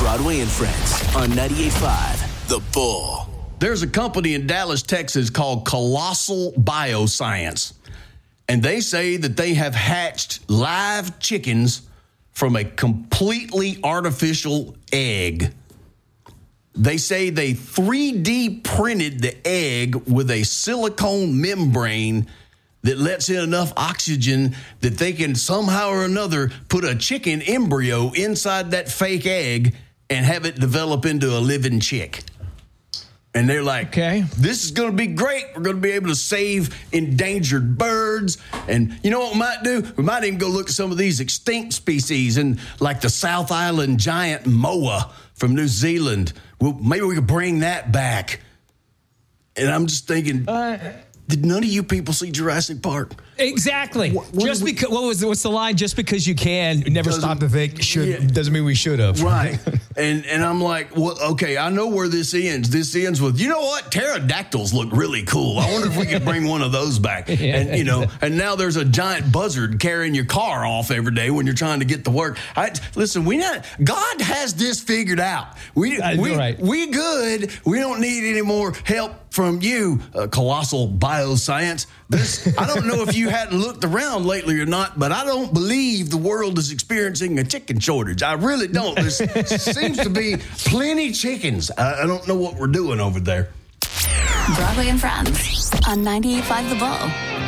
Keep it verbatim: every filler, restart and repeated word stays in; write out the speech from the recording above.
Broadway and Friends on ninety-eight point five The Bull. There's a company in Dallas, Texas called Colossal Bioscience, and they say that they have hatched live chickens from a completely artificial egg. They say they three D printed the egg with a silicone membrane that lets in enough oxygen that they can somehow or another put a chicken embryo inside that fake egg and have it develop into a living chick. And they're like, okay, this is going to be great. We're going to be able to save endangered birds. And you know what we might do? We might even go look at some of these extinct species, and like the South Island giant moa from New Zealand. Well, maybe we could bring that back. And I'm just thinking, uh, did none of you people see Jurassic Park? Exactly. What, what just we, because, what was what's the line? Just because you can, never stop to think. Should yeah, doesn't mean we should have. Right. and and I'm like, well, okay, I know where this ends. This ends with, you know what? Pterodactyls look really cool. I wonder if we could bring one of those back. yeah. And you know, and now there's a giant buzzard carrying your car off every day when you're trying to get to work. I, listen, we not God has this figured out. We we right. we good. We don't need any more help from you, uh, Colossal Bioscience. This, I don't know if you hadn't looked around lately or not, but I don't believe the world is experiencing a chicken shortage. I really don't. There seems to be plenty chickens. I, I don't know what we're doing over there. Broadway and Friends on ninety-eight point five The Bull.